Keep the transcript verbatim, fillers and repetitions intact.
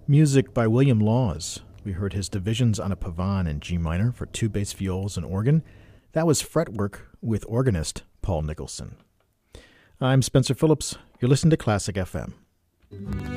Music by William Laws. We heard his divisions on a pavane in G minor for two bass viols and organ. That was fretwork with organist Paul Nicholson. I'm Spencer Phillips. You're listening to Classic F M.